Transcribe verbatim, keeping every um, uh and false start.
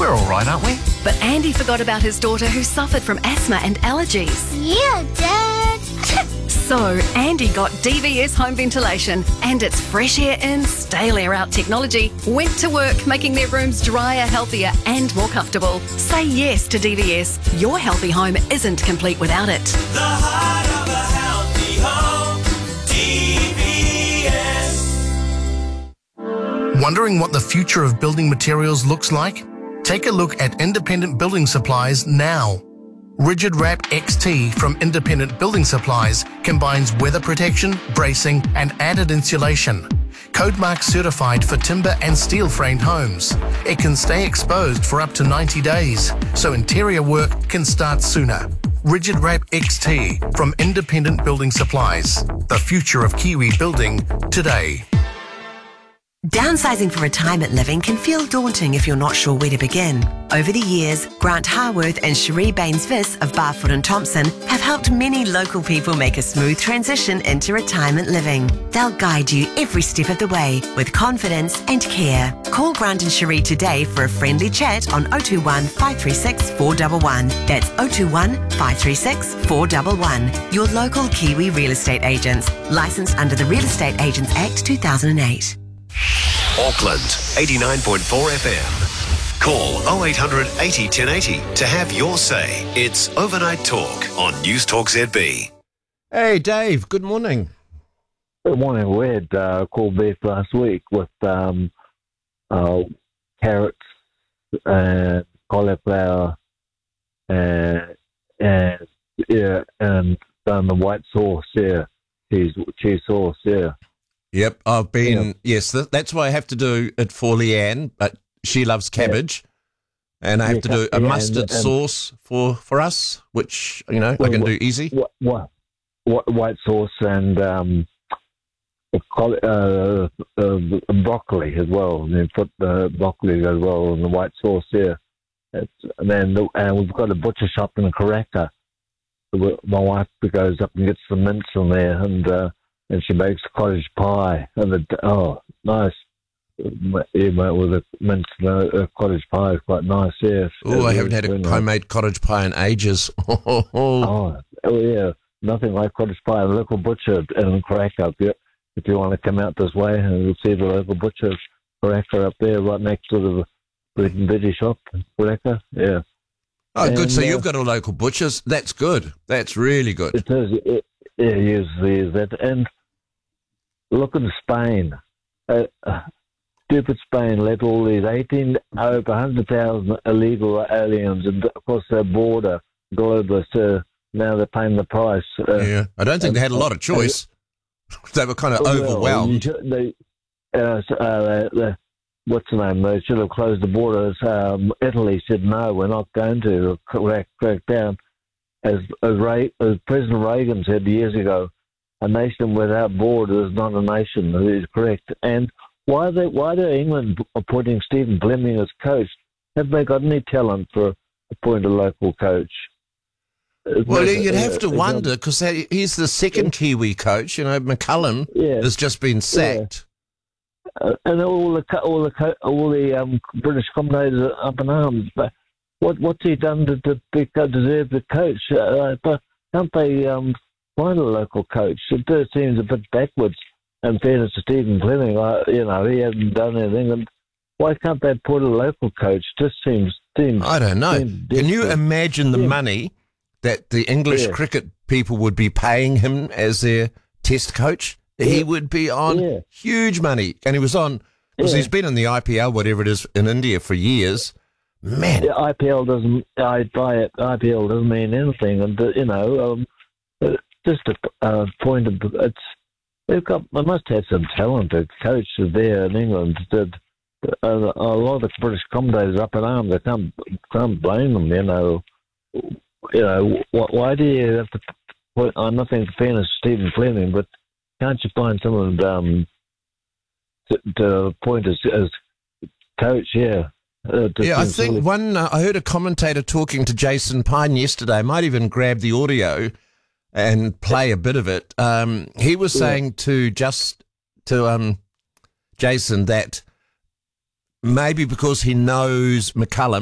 We're all right, aren't we? But Andy forgot about his daughter who suffered from asthma and allergies. Yeah, Dad. So Andy got D V S home ventilation and its fresh air in, stale air out technology went to work making their rooms drier, healthier and more comfortable. Say yes to D V S. Your healthy home isn't complete without it. The heart of a healthy home, D V S. Wondering what the future of building materials looks like? Take a look at Independent Building Supplies now. Rigid Wrap X T from Independent Building Supplies combines weather protection, bracing and added insulation. Codemark certified for timber and steel framed homes. It can stay exposed for up to ninety days, so interior work can start sooner. Rigid Wrap X T from Independent Building Supplies. The future of Kiwi building today. Downsizing for retirement living can feel daunting if you're not sure where to begin. Over the years, Grant Harworth and Cherie Baines-Viss of Barfoot and Thompson have helped many local people make a smooth transition into retirement living. They'll guide you every step of the way with confidence and care. Call Grant and Cherie today for a friendly chat on oh two one, five three six, four one one. That's oh two one, five three six, four one one. Your local Kiwi real estate agents, licensed under the Real Estate Agents Act two thousand eight. Auckland, eighty-nine point four F M. Call oh eight hundred eighty ten eighty to have your say. It's Overnight Talk on News Talk Z B. Hey, Dave, good morning. Good morning. We had uh, called beef last week with um, uh, carrots and cauliflower and, and, yeah, and done the white sauce, yeah, cheese, cheese sauce, yeah. Yep, I've been, Yeah. yes, th- that's why I have to do it for Leanne, but she loves cabbage, and I have Yeah, to do a yeah, mustard and- and- sauce for, for us, which, you know, I Well, can what- do easy. What, what, what white sauce and um, col- uh, uh, broccoli as well. And then put the broccoli as well in the white sauce there. It's, and then the, and we've got a butcher shop in Karaka. My wife goes up and gets the mince in there, and uh, and she makes cottage pie. And the, oh, nice. Yeah, mate, with a mince and a, a cottage pie is quite nice, yes. Oh, I haven't had Very a nice. homemade cottage pie in ages. Oh, Oh, oh yeah, nothing like cottage pie. A local butcher in Karaka. If, if you want to come out this way, and you'll see the local butcher, Karaka, up there, right next to the bread and veggie shop, Karaka. Yeah. oh good, And, so uh, you've got a local butcher's. That's good. That's really good. It is. It, yeah, yes, yes, that. And look at Spain. Uh, uh, stupid Spain let all these eighteen over one hundred thousand illegal aliens and across their border, globalists. Uh, now they're paying the price. Uh, Yeah, I don't think they had a lot of choice. They were kind of Well, overwhelmed. you should- they, uh, s- uh, the, what's the name? They should have closed the borders. Um, Italy said, no, we're not going to crack, crack down. As, as, Ray, as President Reagan said years ago, a nation without borders is not a nation. That is correct. And why they, why do England appointing Stephen Fleming as coach? Have they got any talent for appoint a local coach? It's Well, not- you'd have to it's not- wonder, because he's the second Kiwi coach. You know, McCullum Yeah. has just been sacked. Uh, and all the co- all the co- all the um, British commentators are up in arms. But what what's he done to, to be, to deserve the coach? Uh, but can't they um, find a local coach? It does seems a bit backwards. In fairness to Stephen Fleming, I, you know, he hasn't done anything. And why can't they put a local coach? Just seems seems. I don't know. seems Can you desperate. imagine the Yeah. money that the English Yeah. cricket people would be paying him as their test coach? He Yeah. would be on Yeah. huge money. And he was on, because Yeah. he's been in the I P L, whatever it is, in India for years. Man, The I P L doesn't. I buy it. I P L doesn't mean anything, and uh, you know, um, uh, just a uh, point of it's. They've got. They must have some talented coaches there in England. That uh, a lot of the British commentators up in arms. I can't can't blame them. You know, you know. Wh- why do you have to put? I'm nothing in fairness to Stephen Fleming, but can't you find someone um, to, to appoint as, as coach? Yeah. Uh, to- yeah, I to think sort of- one, uh, I heard a commentator talking to Jason Pine yesterday. I might even grab the audio and play a bit of it. Um, he was saying to just to um, Jason that maybe because he knows McCullum,